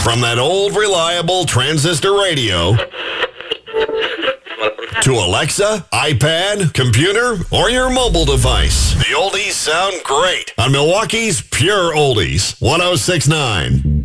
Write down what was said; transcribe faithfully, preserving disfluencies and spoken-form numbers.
From that old reliable transistor radio to Alexa, iPad, computer, or your mobile device, the oldies sound great on Milwaukee's Pure Oldies, one oh six point nine.